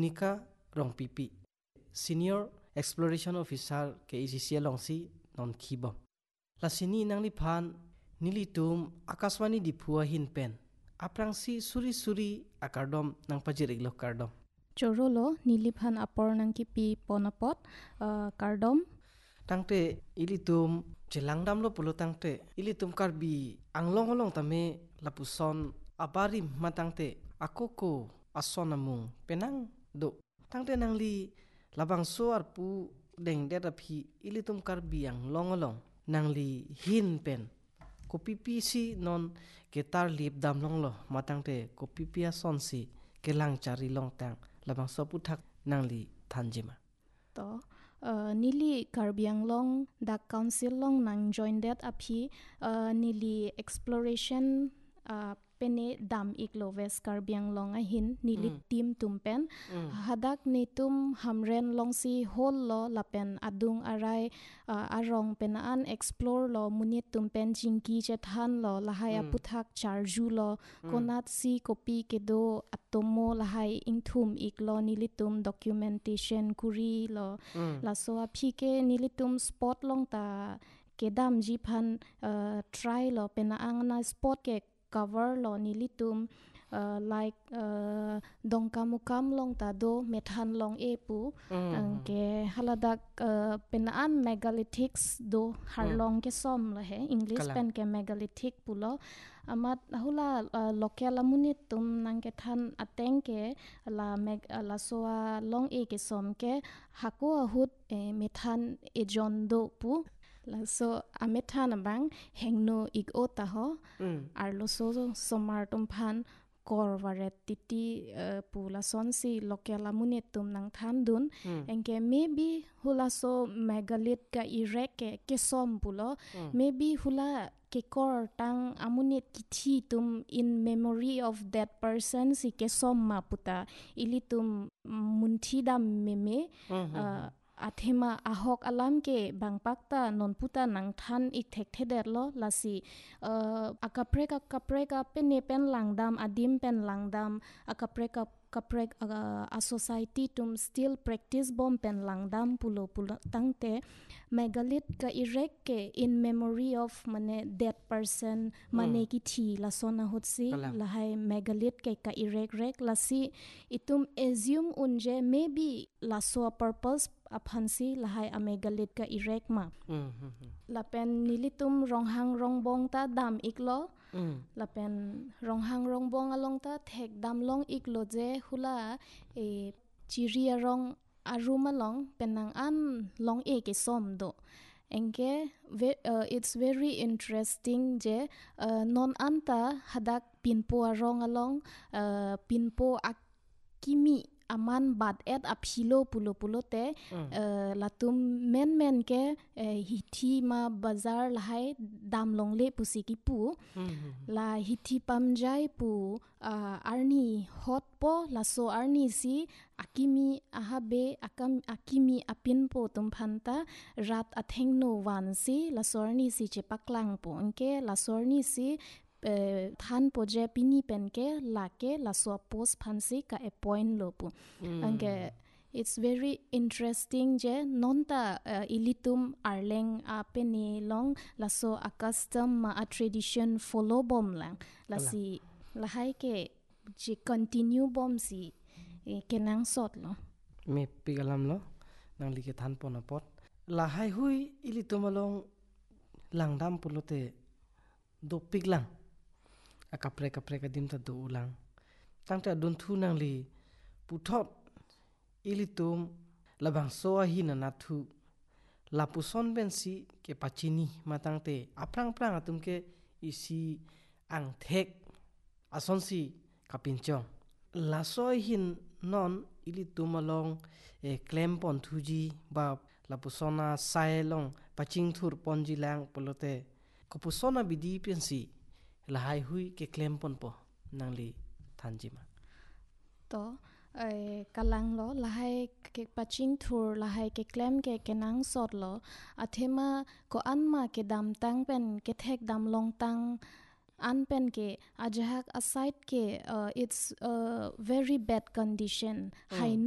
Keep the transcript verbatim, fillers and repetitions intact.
Bhumika rong pipi Senior Exploration Officer ke I C C long si non khibom la sini nang li phan nilitum akaswani diphua hin pen aprang si suri suri akardom nang pajirik lo kardom Chorolo niliphan apor nang kipi ponapot uh, kardom tangte ilitum jelangdam lo pulo tangte ilitum karbi anglong olong tame lapuson abari matangte akoko asonamung penang do tangte nangli labang soar pu deng deta phi ilitum karbi ang longolong nangli hin pen ko pipi si non ketar lip dam long lo matangte ko pipi ason si kelang cari long tang labang soputhak nangli thanjima to uh, nili karbiang long da council long nang join that aphi uh, nili exploration uh, pene dam iklo west karbiang long a hin nili mm. team tumpen mm. hadak ni tum hamren long si hol lo lapen adung arai uh, arong penaan explore lo munit tumpen jingki chethan lo lahaya mm. puthak charju lo mm. konat si copy kedo atomo lahai ingthum iklo nilitum documentation kuri lo mm. la so aphike nilitum spot long ta kedam jiphan uh, try lo penaang na spot ke cover lo nilitum uh, like uh, dongkamukam long ta do methan long epu mm. ang ke haladak uh, penaan megalithics do harlong mm. ke som la he English Kalang. Pen ke megalithic pulo amat hula uh, local amunit tum nang ke than ateng ke la meg uh, la soa long e ke som ke hako ahut eh, methan e jon do pu la so amethan bang hengno ig ota ho mm. arlo so somar tum phan kor waret titi uh, pula sonsi local amunit tum nang than dun mm. engke maybe hula so megalith ka irek ke ke som pulo mm. maybe hula ke kor tang amunit kithi tum in memory of that person si ke som ma puta ilitum munthi dam meme mm-hmm. uh, athema ahok alam ke bangpakta nonputa nang than ik thek theder lo lasi uh, akapreka kapreka pene pen langdam adim pen langdam akapreka kaprek uh, a society tum still practice bom pen langdam pulo pulo tangte megalith ka irek ke in memory of mane dead person mane mm. ki thi la sona hotsi lahai megalith ke ka irek rek lasi itum assume unje maybe la so purpose aphansi lahai amegalith ka irek ma mm-hmm. lapen nilitum ronghang rongbong ta dam iklo mm. lapen ronghang rongbong along ta thek dam long iklo je hula e chiria rong aruma long penang an long e ke som do engke uh, it's very interesting je uh, non anta hadak pinpo arong along uh, pinpo akimi aman bad et aphilo pulo pulo te mm. uh, latum men men ke uh, hithi ma bazar lahai damlong le pusiki pu mm-hmm. la hithi pamjai pu uh, arni hot po la so arni si akimi ahabe akam akimi apin po tumphanta rat atheng no wan si la sorni si chepaklang po anke la sorni si Uh, than poje pini penke lake la so post phansi ka a point lopu mm. ange it's very interesting je nonta uh, ilitum arleng a peni long la so a custom a tradition follow bom lang la Kala. Si la hai ke je continue bom si e, kenang sot lo me pigalam lo nang like than pona pot la hai hui ilitum along langdam pulote do piglang akapre kapre kadim ta do ulang tangta don thu nang li puthot ilitum labang so hina na thu lapuson bensi ke pachini matangte aprang prang atum ke isi ang thek asonsi kapinchong la so hin non ilitum along e claim pon thuji ba lapusona sailong paching thur ponji lang polote kopusona bidi pensi lahai hui ke claim pon po nangli thanjima to ai kalang lo lahai ke paching thur lahai ke claim ke kenang sot lo athema ko anma ke dam tang pen ke thek dam long tang an pen ke ajahak aside ke uh, it's a very bad condition mm.